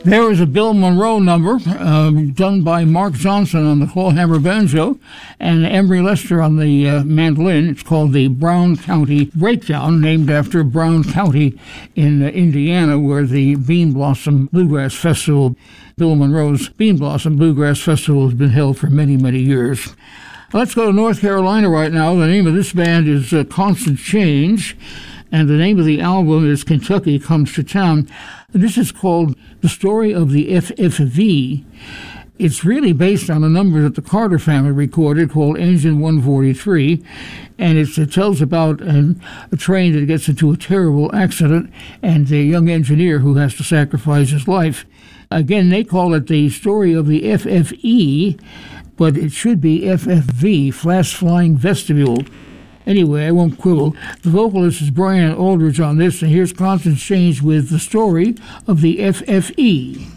There was a Bill Monroe number done by Mark Johnson on the clawhammer banjo and Emery Lester on the mandolin. It's called the Brown County Breakdown, named after Brown County in Indiana, where the Bean Blossom Bluegrass Festival, Bill Monroe's Bean Blossom Bluegrass Festival, has been held for many, many years. Let's go to North Carolina right now. The name of this band is Constant Change, and the name of the album is Kentucky Comes to Town. This is called The Story of the FFV. It's really based on a number that the Carter family recorded called Engine 143, and it tells about a train that gets into a terrible accident and a young engineer who has to sacrifice his life. Again, they call it the story of the FFE, but it should be FFV, Fast Flying Vestibule. Anyway, I won't quibble. The vocalist is Brian Aldridge on this, and here's Constant Change with The Story of the FFE.